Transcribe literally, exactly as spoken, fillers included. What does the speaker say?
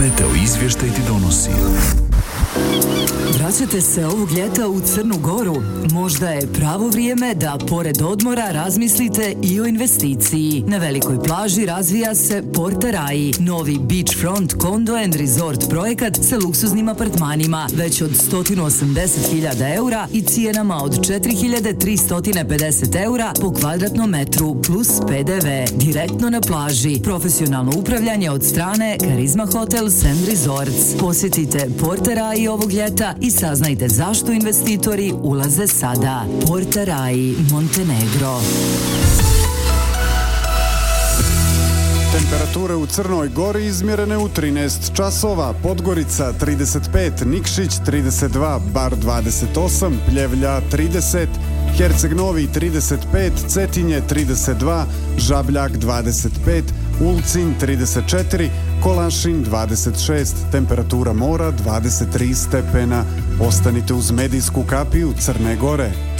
Meteo izvještaj ti donosi. Vraćate se ovog ljeta u Crnu Goru? Možda je pravo vrijeme da pored odmora razmislite i o investiciji. Na velikoj plaži razvija se Porta Rai, novi beachfront condo and resort projekat sa luksuznim apartmanima već od sto osamdeset hiljada eura i cijenama od četiri hiljade tristo pedeset eura po kvadratnom metru plus P D V. Direktno na plaži. Profesionalno upravljanje od strane Karizma Hotels and Resorts. Posjetite Porta Rai ovog ljeta i saznajte zašto investitori ulaze sada. Porta Rai, Montenegro. Temperature u Crnoj Gori izmjerene u trinaest časova, Podgorica trideset pet, Nikšić trideset dva, Bar dvadeset osam, Pljevlja trideset, Herceg Novi trideset pet, Cetinje trideset dva, Žabljak dvadeset pet, Ulcinj trideset četiri, Kolašin dvadeset šest, temperatura mora dvadeset tri stepena. Ostanite uz medijsku kapiju Crne Gore.